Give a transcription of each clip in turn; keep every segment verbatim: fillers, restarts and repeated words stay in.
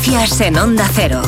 Noticias en Onda Cero.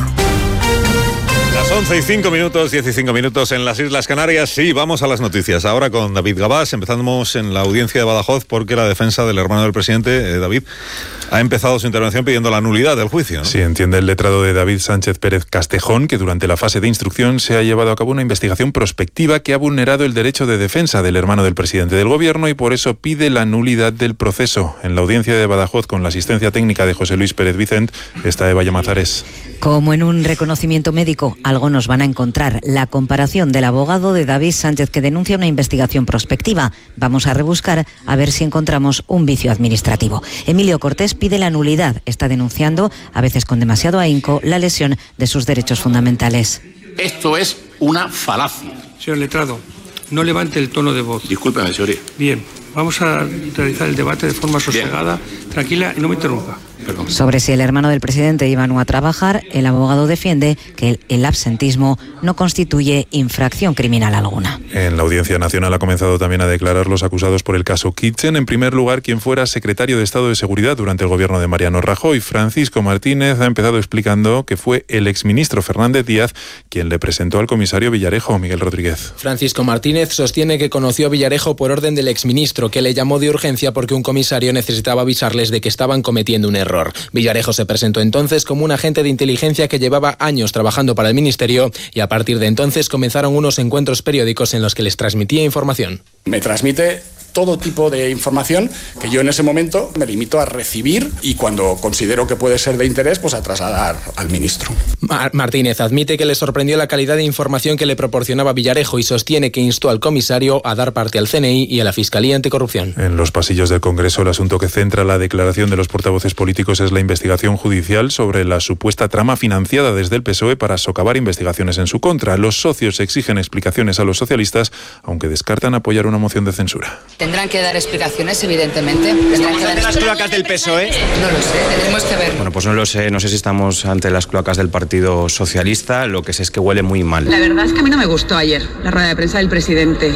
Las once y cinco minutos, diez y cinco minutos en las Islas Canarias. Sí, vamos a las noticias. Ahora con David Gabás. Empezamos en la audiencia de Badajoz porque la defensa del hermano del presidente, eh, David, ha empezado su intervención pidiendo la nulidad del juicio, ¿no? Sí, entiende el letrado de David Sánchez Pérez Castejón que durante la fase de instrucción se ha llevado a cabo una investigación prospectiva que ha vulnerado el derecho de defensa del hermano del presidente del gobierno y por eso pide la nulidad del proceso. En la audiencia de Badajoz, con la asistencia técnica de José Luis Pérez Vicent, está Eva Llamazares. Como en un reconocimiento médico, algo nos van a encontrar. La comparación del abogado de David Sánchez que denuncia una investigación prospectiva. Vamos a rebuscar a ver si encontramos un vicio administrativo. Emilio Cortés pide la nulidad. Está denunciando, a veces con demasiado ahínco, la lesión de sus derechos fundamentales. Esto es una falacia. Señor letrado, no levante el tono de voz. Discúlpeme, señoría. Bien, vamos a realizar el debate de forma sosegada, Bien. tranquila y no me interrumpa. Perdón. Sobre si el hermano del presidente iba o no a trabajar, el abogado defiende que el, el absentismo no constituye infracción criminal alguna. En la Audiencia Nacional ha comenzado también a declarar los acusados por el caso Kitchen. En primer lugar, quien fuera secretario de Estado de Seguridad durante el gobierno de Mariano Rajoy, Francisco Martínez, ha empezado explicando que fue el exministro Fernández Díaz quien le presentó al comisario Villarejo. Miguel Rodríguez. Francisco Martínez sostiene que conoció a Villarejo por orden del exministro, que le llamó de urgencia porque un comisario necesitaba avisarles de que estaban cometiendo un error. Villarejo se presentó entonces como un agente de inteligencia que llevaba años trabajando para el ministerio y a partir de entonces comenzaron unos encuentros periódicos en los que les transmitía información. Me transmite todo tipo de información que yo en ese momento me limito a recibir y cuando considero que puede ser de interés, pues a trasladar al ministro. Mar- Martínez admite que le sorprendió la calidad de información que le proporcionaba Villarejo y sostiene que instó al comisario a dar parte al C N I y a la Fiscalía Anticorrupción. En los pasillos del Congreso, el asunto que centra la declaración de los portavoces políticos es la investigación judicial sobre la supuesta trama financiada desde el P S O E para socavar investigaciones en su contra. Los socios exigen explicaciones a los socialistas, aunque descartan apoyar una moción de censura. Tendrán que dar explicaciones, evidentemente. ¿Estamos ante las cloacas del P S O E? No lo sé, tendremos que ver. Bueno, pues no lo sé, no sé si estamos ante las cloacas del Partido Socialista, lo que sé es que huele muy mal. La verdad es que a mí no me gustó ayer la rueda de prensa del presidente.